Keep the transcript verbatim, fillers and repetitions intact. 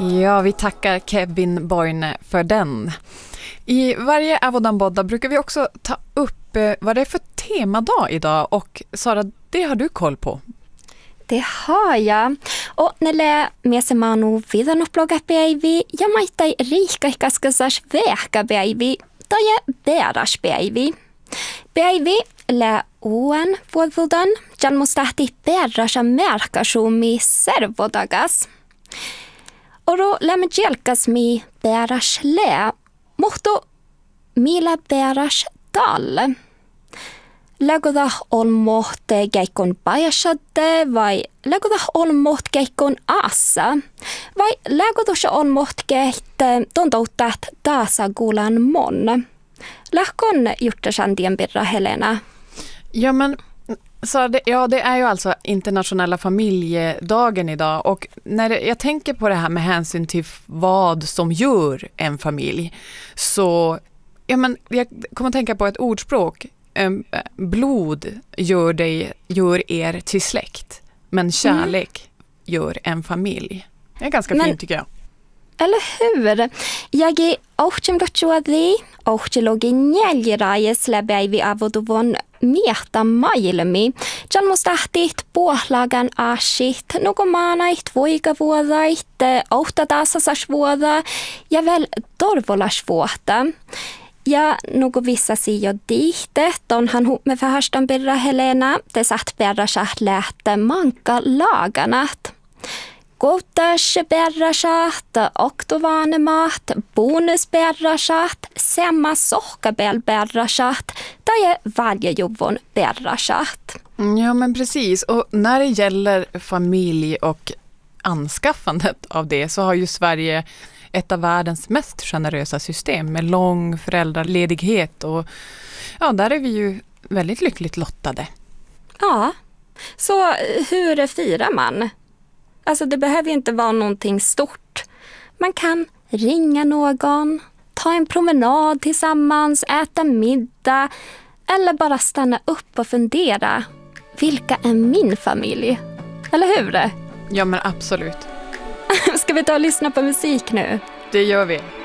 Ja, vi tackar Kevin Boyne för den. I varje Avodanbodda brukar vi också ta upp eh, vad det är för temadag idag. Och Sara, det har du koll på. Det har jag. Och när me se manu vidan upploga päivi ja maittai riikkaikaskasas veäkä päivi tai beras päivi. Päivi lä uuden vuodeldan jan mustahti perrasa merkasumi servodagas. Oro lämme jelkas mi beras lä muhtu millä beras tal. Lägodah olmoht keikon pajashatte vai lägodah olmoht keikon assa vai lägodah olmoht keitte tontouttat taasa gulan mon. Lähkon juttasandien birra Helena. Ja, men så det, ja, det är ju alltså internationella familjedagen idag, och när det, jag tänker på det här med hänsyn till vad som gör en familj, så ja, men jag kommer att tänka på ett ordspråk. Blod gör, dig, gör er till släkt, men kärlek mm. gör en familj. Det är ganska men, fint tycker jag. Eller hur? Jag är också mdotsuadi, också logi njäljeräjes läpäivi avoduvon miehtä mailemi. Jan mustahtit puhlagan asit, nuko maanait voikavuodait, ohta taasasasvuoda ja väl torvolasvuotta. Ja nuko vissa sijo dihtet, onhan huume vähästön birra Helena, te saht perrasat lähtä manka laaganat. Kouttas perrasat, oktovanemat, bonusperrasat, semma sohkabel perrasat, tai valjejuvon perrasat. Ja, men precis. Och när det gäller familj och anskaffandet av det, så har ju Sverige ett av världens mest generösa system med lång föräldraledighet, och ja, där är vi ju väldigt lyckligt lottade. Ja, så hur firar man? Alltså det behöver ju inte vara någonting stort. Man kan ringa någon, ta en promenad tillsammans, äta middag eller bara stanna upp och fundera. Vilka är min familj? Eller hur? Ja, men absolut. Ska vi ta och lyssna på musik nu? Det gör vi.